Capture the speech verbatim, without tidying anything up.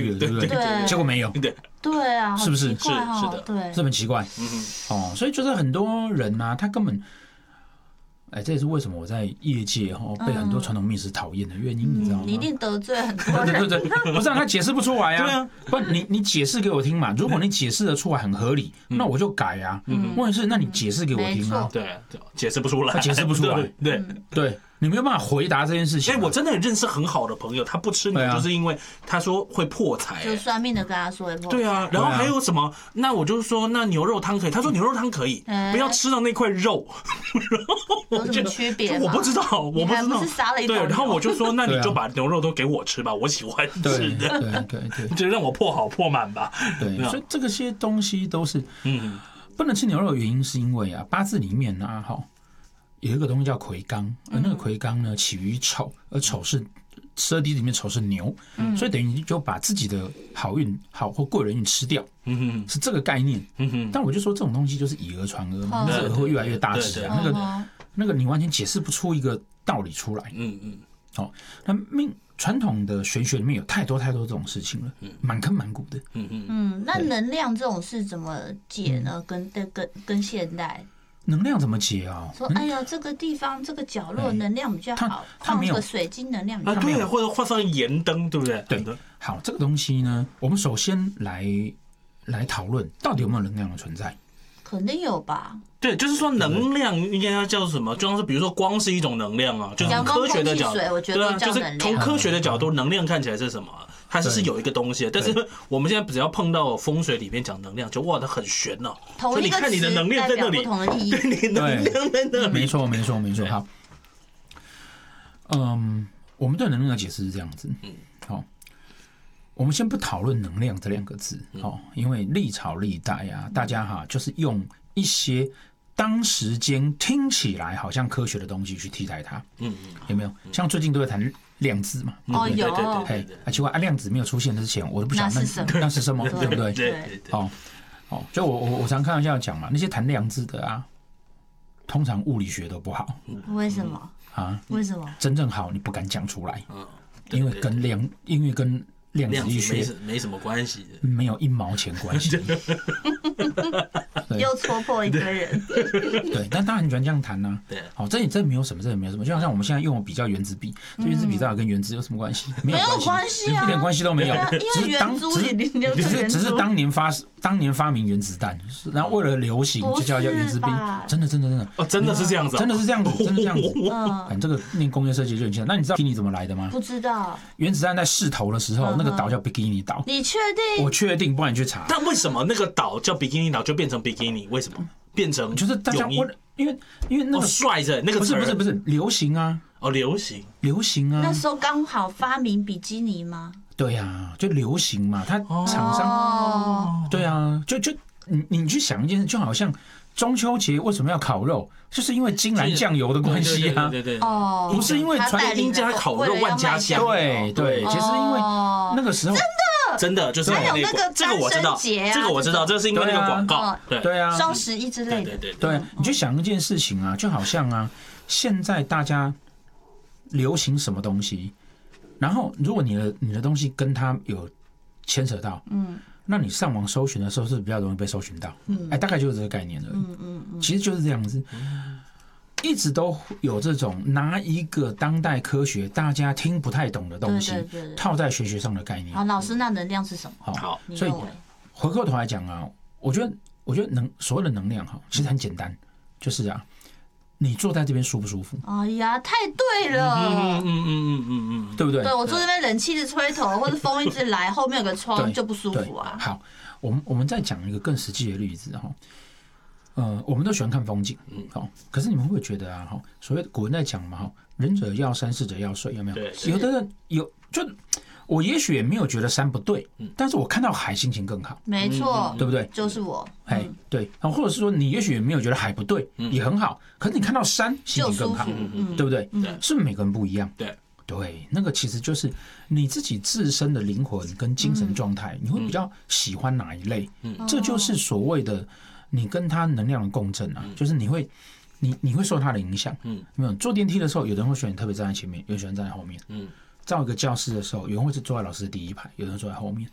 去了，对不对？ 对， 结果没有。 对对啊， 是不是？ 是是的，对， 是很奇怪。哦，所以就是很多人啊，他根本。哎，这也是为什么我在业界哈被很多传统密师讨厌的原因，你知道吗？ 你一定得罪很多人。 对对对，不是他解释不出来啊。不，你你解释给我听嘛。如果你解释的出来很合理，那我就改啊。问题是，那你解释给我听啊。 对，解释不出来， 他解释不出来。 对对，你没有办法回答这件事情。 哎，我真的认识很好的朋友，他不吃牛，就是因为他说会破财。 就算命的跟他说会破财。 对啊，然后还有什么？那我就说，那牛肉汤可以。他说牛肉汤可以，不要吃到那块肉。 有什么区别？ 我不知道，我不知道。 是杀了一对，然后我就说，那你就把牛肉都给我吃吧，我喜欢吃的。 对对对， 就让我破好破满吧。 对，所以这个些东西都是，嗯，不能吃牛肉的原因是因为啊，八字里面啊，哈，有一个东西叫魁罡，而那个魁罡呢起于丑，而丑是十二地支里面丑是牛，所以等于你就把自己的好运好或贵人运吃掉，是这个概念。但我就说这种东西就是以讹传讹嘛，那个会越来越大只啊，那个那个你完全解释不出一个道理出来。嗯嗯，好，那命。传统的玄学里面有太多太多这种事情了，满坑满谷的。 嗯嗯嗯，那能量这种事怎么解呢？跟跟跟现代能量怎么解啊？ 说哎呀，这个地方这个角落能量比较好，放个水晶能量比较好。 啊，对，或者换上盐灯，对不对？ 对的。好，这个东西呢，我们首先来来讨论到底有没有能量的存在。 肯定有吧？ 对，就是说能量应该要叫什么？就像是比如说光是一种能量啊，就是科学的角度，对啊，就是从科学的角度，能量看起来是什么？它是是有一个东西，但是我们现在只要碰到风水里面讲能量，就哇，它很玄哦。 同一个词代表不同的意义， 对，你能量在那里。 没错，没错，没错。好，嗯，我们对能量的解释是这样子。嗯，好。我们先不讨论能量这两个字，哦，因为历朝历代啊，大家哈就是用一些当时间听起来好像科学的东西去替代它，嗯嗯，有没有？像最近都在谈量子嘛， 哦有， 嘿，啊奇怪啊，量子没有出现之前，我都不想那那是什么，对不对？ 对， 哦哦，就我我我常开玩笑讲嘛，那些谈量子的啊，通常物理学都不好， 为什么啊？为什么？ 真正好你不敢讲出来，因为跟量，因为跟量子力学没什么关系的， 没有一毛钱关系。 又戳破一堆人。 对，但大家很喜欢这样谈呐。 对， 好，这这没有什么，这也没有什么。就好像我们现在用比较原子笔，这原子笔到底跟原子有什么关系？ 没有关系啊， 一点关系都没有。 只是当只是只是当年发当年发明原子弹，然后为了流行就叫叫原子笔。真的真的真的哦，真的是这样子， 真的是这样子，真的这样子。嗯，这个念工业设计就很清楚。那你知道 bikini 怎么来的吗？ 不知道。 原子弹在试头的时候，那个岛叫 bikini 岛。 你确定？ 我确定，不然你去查。 但为什么那个岛叫 bikini 岛就变成 bikini？为什么变成就是大家为因为因为那个帅着那个不是不是不是流行啊哦流行流行啊。 那时候刚好发明比基尼吗？ 对呀、啊，就流行嘛，它厂商、哦、对啊，就就你你去想一件事，就好像中秋节为什么要烤肉，就是因为金兰酱油的关系啊， 对对对， 哦， 不是因为传英家烤肉万家香， 对对，其实因为那个时候真的真的就是还有那个这个我知道，这个我知道，这是因为那个广告，对对啊， 双十一之类的， 对对对，你就想一件事情啊，就好像啊，现在大家流行什么东西。然后，如果你的你的东西跟它有牵扯到，嗯，那你上网搜寻的时候是比较容易被搜寻到，嗯，哎，大概就是这个概念而已，嗯嗯嗯，其实就是这样子，一直都有这种拿一个当代科学大家听不太懂的东西，套在玄学上的概念。 好，老师，那能量是什么？ 好，所以回过头来讲啊，我觉得，我觉得能所谓的能量哈，其实很简单，就是啊。你坐在这边舒不舒服？ 哎呀，太对了， 嗯嗯嗯嗯嗯嗯， 对不对？ 对，我坐这边冷气一直吹头，或者风一直来，后面有个窗就不舒服啊。 好，我们我们再讲一个更实际的例子哈。呃，我们都喜欢看风景，好，可是你们会不会觉得啊？哈，所谓古人在讲嘛，哈，仁者要山，智者要水，有没有？有的人有就。我也许也没有觉得山不对，但是我看到海心情更好， 没错， 对不对？ 就是我， 哎，对，然后或者是说你也许也没有觉得海不对，也很好，可是你看到山心情更好，对不对？是不是每个人不一样？ 对对，那个其实就是你自己自身的灵魂跟精神状态，你会比较喜欢哪一类？这就是所谓的你跟他能量的共振啊，就是你会你你会受他的影响。嗯，没有坐电梯的时候，有人会选你特别站在前面，有人喜欢站在后面。嗯。到一个教室的时候，有人会是坐在老师的第一排，有人坐在后面。